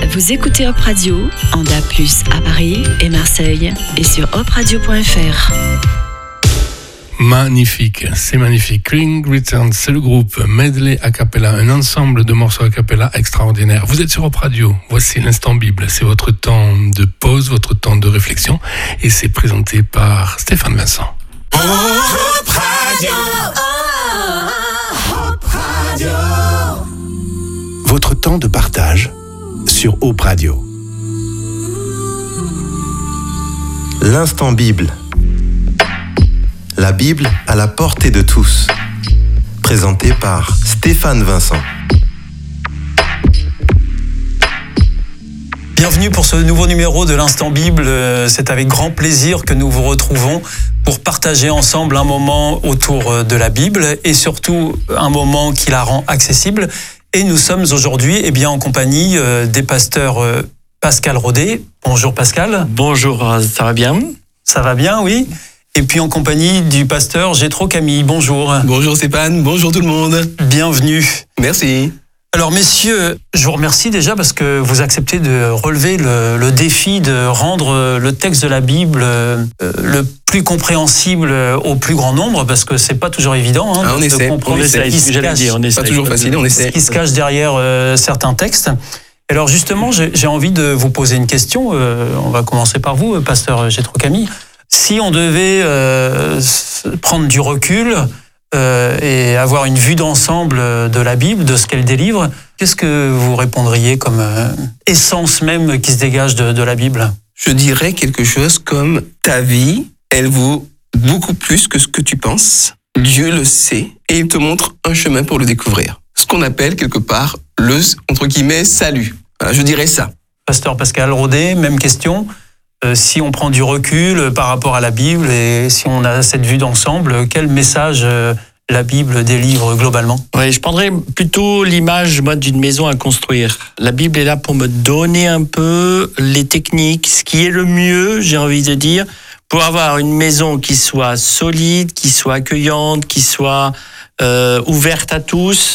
Vous écoutez Hop Radio, en DAB+, à Paris et Marseille, et sur hopradio.fr. Magnifique, c'est magnifique. Clean Returns, c'est le groupe Medley a cappella, un ensemble de morceaux a cappella extraordinaire. Vous êtes sur Hop Radio, voici l'instant Bible. C'est votre temps de pause, votre temps de réflexion, et c'est présenté par Stéphane Vincent. Hop Radio, Hop Radio. Votre temps de partage sur Hop Radio. L'instant Bible. La Bible à la portée de tous. Présenté par Stéphane Vincent. Bienvenue pour ce nouveau numéro de l'Instant Bible. C'est avec grand plaisir que nous vous retrouvons pour partager ensemble un moment autour de la Bible et surtout un moment qui la rend accessible. Et nous sommes aujourd'hui en compagnie des pasteurs Pascal Rodet. Bonjour Pascal. Bonjour, ça va bien ? Ça va bien, oui. Et puis en compagnie du pasteur Jétro Camille. Bonjour. Bonjour Stéphane, bonjour tout le monde. Bienvenue. Merci. Alors messieurs, je vous remercie déjà parce que vous acceptez de relever le défi de rendre le texte de la Bible le plus compréhensible au plus grand nombre, parce que c'est pas toujours évident de comprendre ce qui se cache. C'est pas toujours facile, on essaie. Ce qui se cache derrière certains textes. Alors justement, j'ai envie de vous poser une question. On va commencer par vous, pasteur Jétro Camille. Si on devait prendre du recul et avoir une vue d'ensemble de la Bible, de ce qu'elle délivre, qu'est-ce que vous répondriez comme essence même qui se dégage de la Bible ? Je dirais quelque chose comme ta vie, elle vaut beaucoup plus que ce que tu penses. Dieu le sait et il te montre un chemin pour le découvrir. Ce qu'on appelle quelque part le, entre guillemets, salut. Voilà, je dirais ça. Pasteur Pascal Rodet, même question. Si on prend du recul par rapport à la Bible et si on a cette vue d'ensemble, quel message la Bible délivre globalement ? Oui, je prendrais plutôt l'image d'une maison à construire. La Bible est là pour me donner un peu les techniques, ce qui est le mieux, j'ai envie de dire, pour avoir une maison qui soit solide, qui soit accueillante, qui soit ouverte à tous,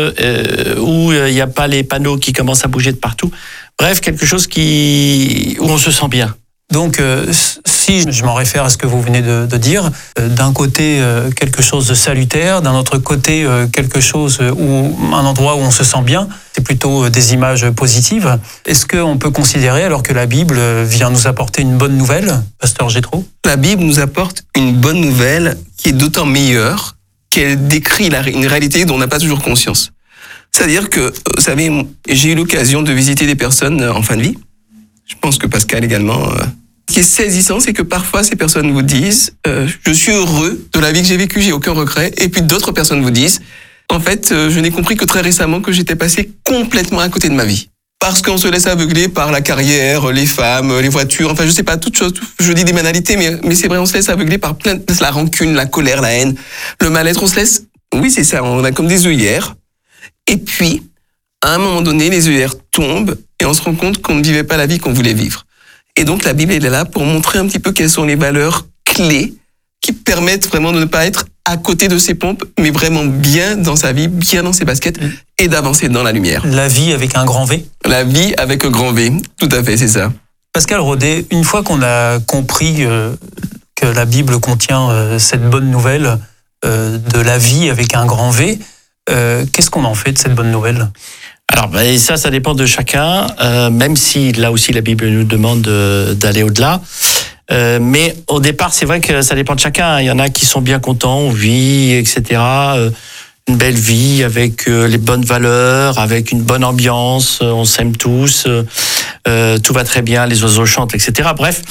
où il n'y a pas les panneaux qui commencent à bouger de partout. Bref, quelque chose où on se sent bien. Donc, si je m'en réfère à ce que vous venez de dire, d'un côté, quelque chose de salutaire, d'un autre côté, quelque chose un endroit où on se sent bien, c'est plutôt des images positives. Est-ce qu'on peut considérer, alors que la Bible vient nous apporter une bonne nouvelle, pasteur Jétro ? La Bible nous apporte une bonne nouvelle qui est d'autant meilleure qu'elle décrit une réalité dont on n'a pas toujours conscience. C'est-à-dire que, vous savez, j'ai eu l'occasion de visiter des personnes en fin de vie. Je pense que Pascal également. Ce qui est saisissant, c'est que parfois ces personnes vous disent je suis heureux de la vie que j'ai vécue, j'ai aucun regret. Et puis d'autres personnes vous disent en fait, je n'ai compris que très récemment que j'étais passé complètement à côté de ma vie. Parce qu'on se laisse aveugler par la carrière, les femmes, les voitures, enfin je sais pas, toutes choses, je dis des banalités, mais c'est vrai, on se laisse aveugler par plein de la rancune, la colère, la haine, le mal-être, on se laisse, oui c'est ça, on a comme des œillères. Et puis, à un moment donné, les œillères tombent et on se rend compte qu'on ne vivait pas la vie qu'on voulait vivre. Et donc la Bible elle est là pour montrer un petit peu quelles sont les valeurs clés qui permettent vraiment de ne pas être à côté de ses pompes, mais vraiment bien dans sa vie, bien dans ses baskets et d'avancer dans la lumière. La vie avec un grand V ? La vie avec un grand V, tout à fait, c'est ça. Pascal Rodet, une fois qu'on a compris que la Bible contient cette bonne nouvelle de la vie avec un grand V, qu'est-ce qu'on en fait de cette bonne nouvelle ? Alors, ça dépend de chacun, même si là aussi la Bible nous demande d'aller au-delà. Mais au départ, c'est vrai que ça dépend de chacun. Il y en a qui sont bien contents, on vit, etc. Une belle vie avec les bonnes valeurs, avec une bonne ambiance, on s'aime tous, tout va très bien, les oiseaux chantent, etc. Bref,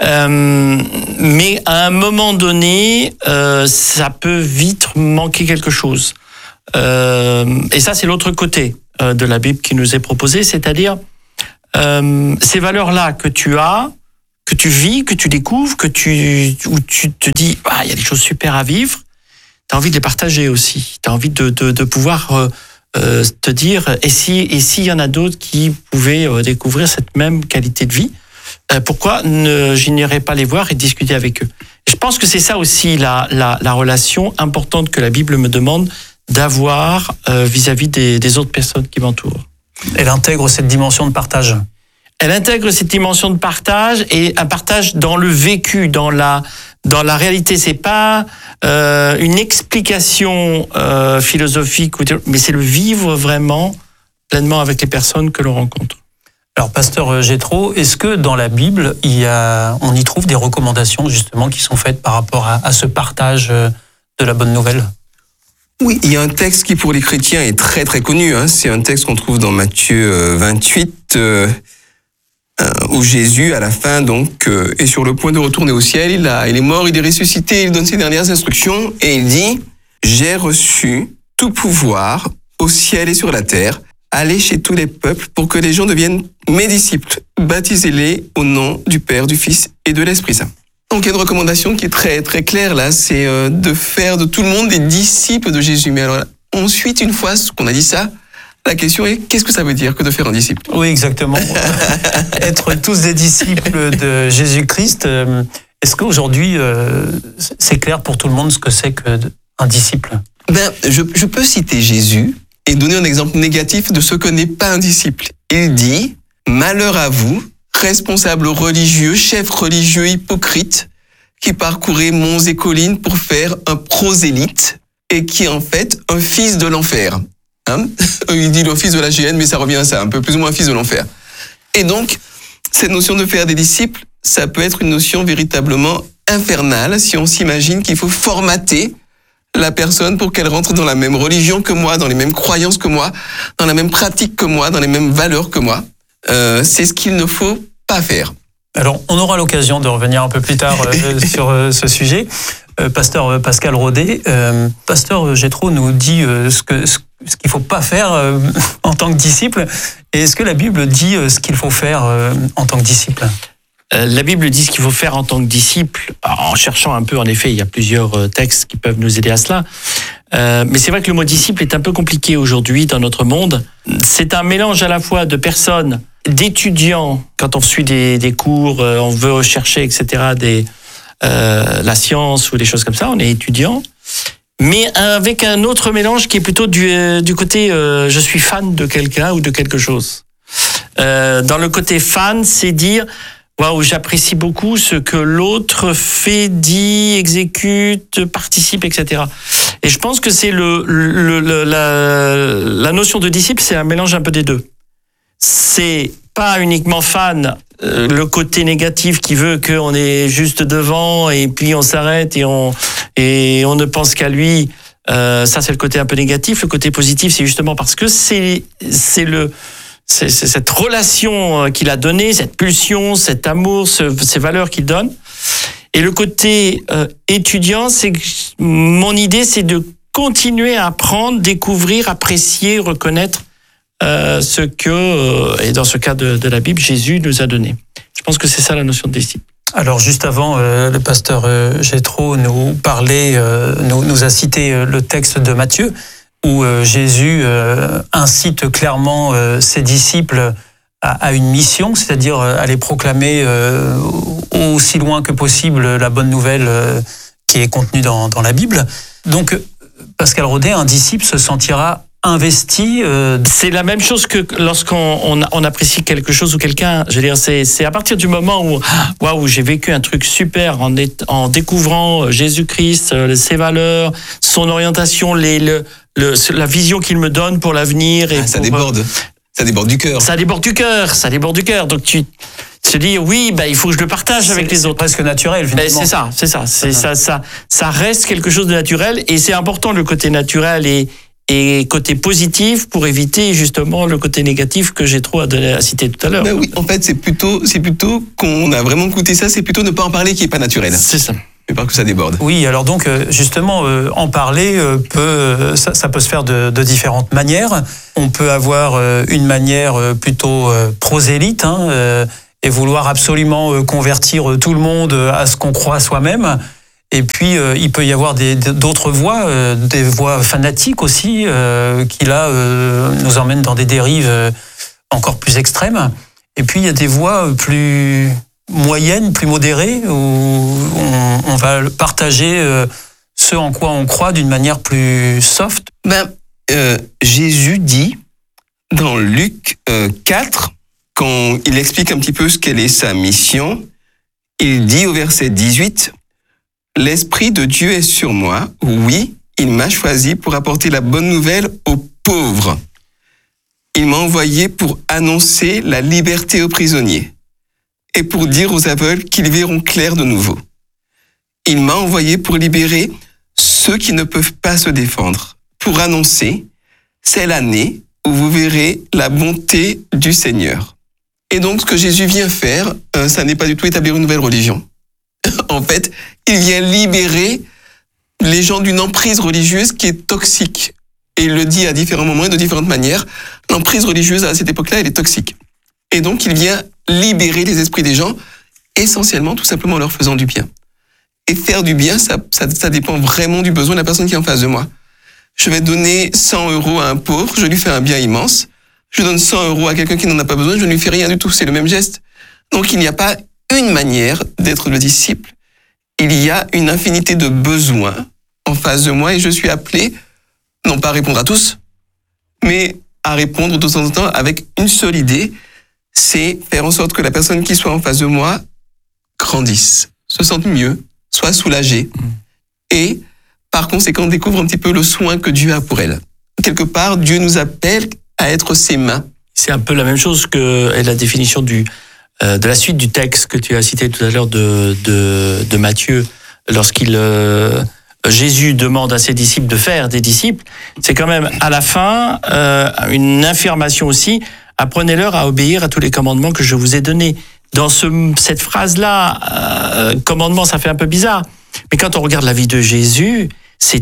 mais à un moment donné, ça peut vite manquer quelque chose. Et ça, c'est l'autre côté de la Bible qui nous est proposée, c'est-à-dire ces valeurs-là que tu as, que tu vis, que tu découvres, où tu te dis il y a des choses super à vivre, tu as envie de les partager aussi, tu as envie de pouvoir te dire et s'il y en a d'autres qui pouvaient découvrir cette même qualité de vie, pourquoi je n'irais pas les voir et discuter avec eux. Et je pense que c'est ça aussi la relation importante que la Bible me demande d'avoir vis-à-vis des autres personnes qui m'entourent. Elle intègre cette dimension de partage. Elle intègre cette dimension de partage et un partage dans le vécu, dans la réalité. C'est pas une explication philosophique, mais c'est le vivre vraiment pleinement avec les personnes que l'on rencontre. Alors, pasteur Jétro, est-ce que dans la Bible, on y trouve des recommandations justement qui sont faites par rapport à ce partage de la bonne nouvelle ? Oui, il y a un texte qui pour les chrétiens est très très connu. C'est un texte qu'on trouve dans Matthieu 28, où Jésus, à la fin, donc, est sur le point de retourner au ciel. Il est mort, il est ressuscité, il donne ses dernières instructions et il dit « J'ai reçu tout pouvoir au ciel et sur la terre. Allez chez tous les peuples pour que les gens deviennent mes disciples. Baptisez-les au nom du Père, du Fils et de l'Esprit Saint. » Donc il y a une recommandation qui est très très claire là, c'est de faire de tout le monde des disciples de Jésus. Mais alors ensuite, une fois qu'on a dit ça, la question est qu'est-ce que ça veut dire que de faire un disciple ? Oui, exactement. Être tous des disciples de Jésus-Christ. Est-ce qu'aujourd'hui, c'est clair pour tout le monde ce que c'est qu'un disciple ? Je peux citer Jésus et donner un exemple négatif de ce que n'est pas un disciple. Il dit « Malheur à vous, responsables religieux, chefs religieux hypocrites, qui parcourez monts et collines pour faire un prosélyte et qui est en fait un fils de l'enfer. » Il dit le fils de la géhenne, mais ça revient à ça, un peu plus ou moins un fils de l'enfer. Et donc, cette notion de faire des disciples, ça peut être une notion véritablement infernale si on s'imagine qu'il faut formater la personne pour qu'elle rentre dans la même religion que moi, dans les mêmes croyances que moi, dans la même pratique que moi, dans les mêmes valeurs que moi. C'est ce qu'il ne faut pas faire. Alors, on aura l'occasion de revenir un peu plus tard sur ce sujet. Pasteur Pascal Rodet, pasteur Jétro nous dit ce qu'il ne faut pas faire en tant que disciple. Et est-ce que la Bible dit ce qu'il faut faire en tant que disciple ? La Bible dit ce qu'il faut faire en tant que disciple. En cherchant un peu, en effet, il y a plusieurs textes qui peuvent nous aider à cela. Mais c'est vrai que le mot disciple est un peu compliqué aujourd'hui dans notre monde. C'est un mélange à la fois de personnes, d'étudiants, quand on suit des cours, on veut rechercher, etc., la science ou des choses comme ça, on est étudiant. Mais avec un autre mélange qui est plutôt du côté je suis fan de quelqu'un ou de quelque chose. Dans le côté fan, c'est dire waouh, j'apprécie beaucoup ce que l'autre fait, dit, exécute, participe, etc. Et je pense que c'est la notion de disciple, c'est un mélange un peu des deux. C'est pas uniquement fan, le côté négatif qui veut qu'on est juste devant et puis on s'arrête et on ne pense qu'à lui. Ça, c'est le côté un peu négatif. Le côté positif, c'est justement parce que c'est cette relation qu'il a donnée, cette pulsion, cet amour, ces valeurs qu'il donne. Et le côté étudiant, c'est que mon idée, c'est de continuer à apprendre, découvrir, apprécier, reconnaître ce que, et dans ce cas de la Bible, Jésus nous a donné. Je pense que c'est ça la notion de disciple. Alors juste avant, le pasteur Jétro nous parlait, nous a cité le texte de Matthieu, où Jésus incite clairement ses disciples à une mission, c'est-à-dire aller proclamer aussi loin que possible la bonne nouvelle qui est contenue dans la Bible. Donc, Pascal Rodet, un disciple se sentira investi. C'est la même chose que lorsqu'on apprécie quelque chose ou quelqu'un. Je veux dire, c'est à partir du moment où waouh, j'ai vécu un truc super en découvrant Jésus-Christ, ses valeurs, son orientation, la vision qu'il me donne pour l'avenir. Et ça déborde du cœur. Ça déborde du cœur. Donc tu te dis oui, il faut que je le partage avec les autres. C'est presque naturel finalement. C'est ça. Ça reste quelque chose de naturel et c'est important le côté naturel et côté positif pour éviter justement le côté négatif que j'ai trop à citer tout à l'heure. Oui, en fait, c'est plutôt qu'on a vraiment goûté ça, c'est plutôt ne pas en parler qui est pas naturel. C'est ça. Mais pas que ça déborde. Oui, alors donc justement, en parler ça peut se faire de différentes manières. On peut avoir une manière plutôt prosélyte et vouloir absolument convertir tout le monde à ce qu'on croit soi-même. Et puis, il peut y avoir d'autres voies, des voies fanatiques aussi, qui là nous emmènent dans des dérives encore plus extrêmes. Et puis, il y a des voies plus moyennes, plus modérées, où on va partager ce en quoi on croit d'une manière plus soft. Jésus dit dans Luc 4, quand il explique un petit peu ce qu'elle est sa mission, il dit au verset 18, « L'Esprit de Dieu est sur moi, oui, il m'a choisi pour apporter la bonne nouvelle aux pauvres. Il m'a envoyé pour annoncer la liberté aux prisonniers et pour dire aux aveugles qu'ils verront clair de nouveau. Il m'a envoyé pour libérer ceux qui ne peuvent pas se défendre, pour annoncer, c'est l'année où vous verrez la bonté du Seigneur. » Et donc, ce que Jésus vient faire, ça n'est pas du tout établir une nouvelle religion. En fait, il vient libérer les gens d'une emprise religieuse qui est toxique. Et il le dit à différents moments et de différentes manières. L'emprise religieuse, à cette époque-là, elle est toxique. Et donc, il vient libérer les esprits des gens, essentiellement, tout simplement en leur faisant du bien. Et faire du bien, ça dépend vraiment du besoin de la personne qui est en face de moi. Je vais donner 100 € à un pauvre, je lui fais un bien immense. Je donne 100 € à quelqu'un qui n'en a pas besoin, je ne lui fais rien du tout, c'est le même geste. Donc il n'y a pas une manière d'être le disciple. Il y a une infinité de besoins en face de moi et je suis appelé, non pas à répondre à tous, mais à répondre de temps en temps avec une seule idée, c'est faire en sorte que la personne qui soit en face de moi grandisse, se sente mieux, soit soulagée et par conséquent découvre un petit peu le soin que Dieu a pour elle. Quelque part, Dieu nous appelle à être ses mains. C'est un peu la même chose que la définition de la suite du texte que tu as cité tout à l'heure de Matthieu, lorsqu'il Jésus demande à ses disciples de faire des disciples. C'est quand même à la fin une affirmation aussi. Apprenez-leur à obéir à tous les commandements que je vous ai donnés. Dans cette phrase-là, commandement, ça fait un peu bizarre. Mais quand on regarde la vie de Jésus, c'est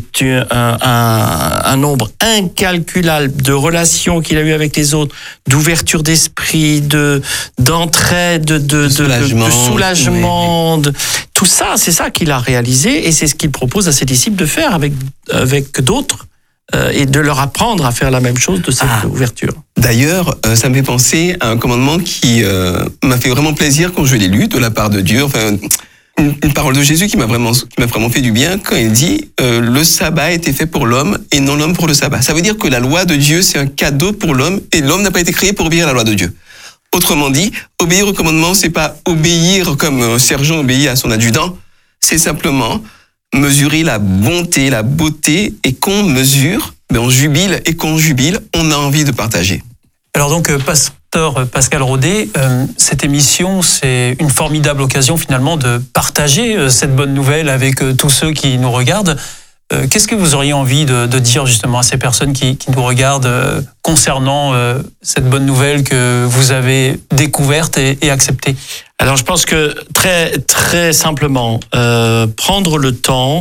un nombre incalculable de relations qu'il a eues avec les autres, d'ouverture d'esprit, d'entraide, de soulagement. Tout ça, c'est ça qu'il a réalisé et c'est ce qu'il propose à ses disciples de faire avec d'autres et de leur apprendre à faire la même chose de cette ouverture. D'ailleurs, ça me fait penser à un commandement qui m'a fait vraiment plaisir quand je l'ai lu de la part de Dieu. Enfin, une parole de Jésus qui m'a vraiment fait du bien quand il dit le sabbat a été fait pour l'homme et non l'homme pour le sabbat. Ça veut dire que la loi de Dieu, c'est un cadeau pour l'homme et l'homme n'a pas été créé pour obéir à la loi de Dieu. Autrement dit, obéir au commandement, c'est pas obéir comme un sergent obéit à son adjudant, c'est simplement mesurer la bonté, la beauté et qu'on mesure, on jubile et qu'on jubile, on a envie de partager. Alors donc, Pasteur Pascal Rodet, cette émission, c'est une formidable occasion finalement de partager cette bonne nouvelle avec tous ceux qui nous regardent. Qu'est-ce que vous auriez envie de dire justement à ces personnes qui nous regardent concernant cette bonne nouvelle que vous avez découverte et acceptée? Alors je pense que très, très simplement, prendre le temps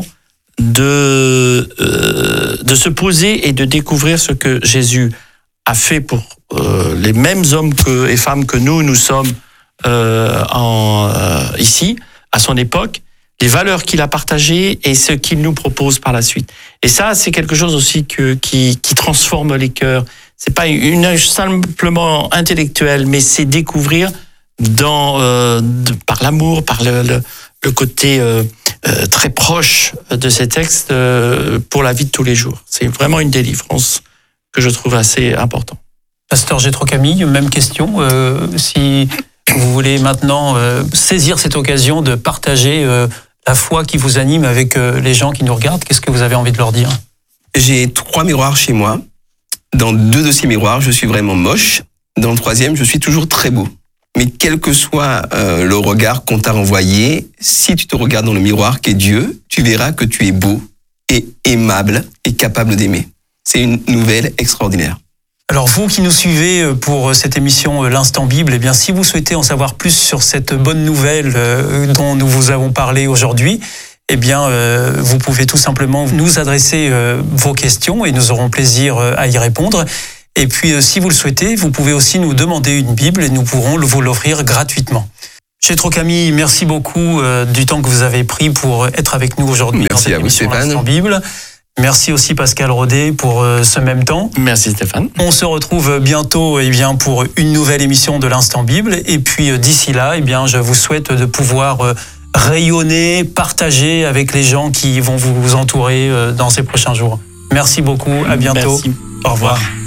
de se poser et de découvrir ce que Jésus a fait pour les mêmes hommes et femmes que nous sommes ici, à son époque, les valeurs qu'il a partagées et ce qu'il nous propose par la suite. Et ça, c'est quelque chose aussi qui transforme les cœurs. C'est pas simplement intellectuel, mais c'est découvrir par l'amour, par le côté très proche de ces textes pour la vie de tous les jours. C'est vraiment une délivrance que je trouve assez important. Pasteur Gétro Camille, même question. Si vous voulez maintenant saisir cette occasion de partager la foi qui vous anime avec les gens qui nous regardent, qu'est-ce que vous avez envie de leur dire? J'ai 3 miroirs chez moi. Dans 2 de ces miroirs, je suis vraiment moche. Dans le 3e, je suis toujours très beau. Mais quel que soit le regard qu'on t'a renvoyé, si tu te regardes dans le miroir qu'est Dieu, tu verras que tu es beau et aimable et capable d'aimer. C'est une nouvelle extraordinaire. Alors vous qui nous suivez pour cette émission L'Instant Bible, eh bien si vous souhaitez en savoir plus sur cette bonne nouvelle dont nous vous avons parlé aujourd'hui, eh bien vous pouvez tout simplement nous adresser vos questions et nous aurons plaisir à y répondre. Et puis si vous le souhaitez, vous pouvez aussi nous demander une Bible et nous pourrons vous l'offrir gratuitement. Gétro Camille, merci beaucoup du temps que vous avez pris pour être avec nous aujourd'hui. Merci à vous Stéphane. L'Instant Bible. Merci aussi Pascal Rodet pour ce même temps. Merci Stéphane. On se retrouve bientôt pour une nouvelle émission de l'Instant Bible. Et puis d'ici là, je vous souhaite de pouvoir rayonner, partager avec les gens qui vont vous entourer dans ces prochains jours. Merci beaucoup, à bientôt. Merci. Au revoir.